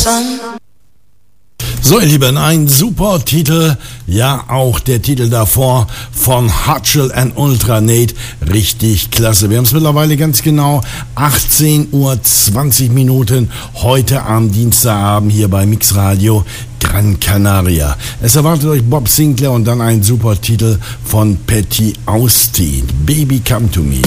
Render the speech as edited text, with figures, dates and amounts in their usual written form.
So, ihr Lieben, ein super Titel, ja, auch der Titel davor von Hutchell and Ultranate, richtig klasse. Wir haben es mittlerweile ganz genau 18:20 Uhr heute am Dienstagabend hier bei Mixradio Gran Canaria. Es erwartet euch Bob Sinclair und dann ein super Titel von Patty Austin, Baby Come to Me.